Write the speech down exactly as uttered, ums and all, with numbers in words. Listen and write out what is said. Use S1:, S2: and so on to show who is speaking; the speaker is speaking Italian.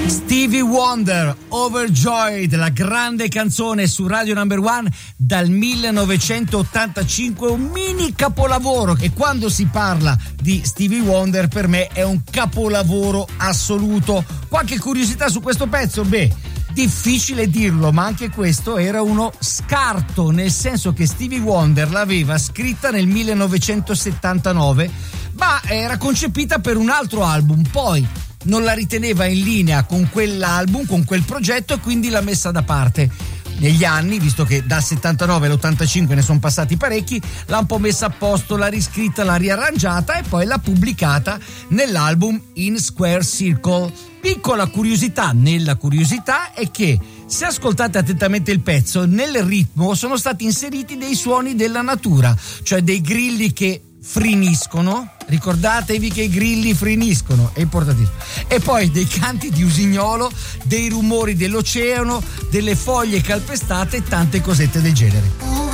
S1: Stevie Wonder, Overjoyed, la grande canzone su Radio Number One dal millenovecentottantacinque, un mini capolavoro, e quando si parla di Stevie Wonder per me è un capolavoro assoluto. Qualche curiosità su questo pezzo? Beh, difficile dirlo, ma anche questo era uno scarto, nel senso che Stevie Wonder l'aveva scritta nel millenovecentosettantanove, ma era concepita per un altro album, poi non la riteneva in linea con quell'album, con quel progetto, e quindi l'ha messa da parte. Negli anni, visto che dal settantanove all'ottantacinque ne sono passati parecchi, l'ha un po' messa a posto, l'ha riscritta, l'ha riarrangiata e poi l'ha pubblicata nell'album In Square Circle. Piccola curiosità nella curiosità è che, se ascoltate attentamente il pezzo, nel ritmo sono stati inseriti dei suoni della natura, cioè dei grilli che friniscono. Ricordatevi che i grilli friniscono, è importantissimo. E poi dei canti di usignolo, dei rumori dell'oceano, delle foglie calpestate e tante cosette del genere.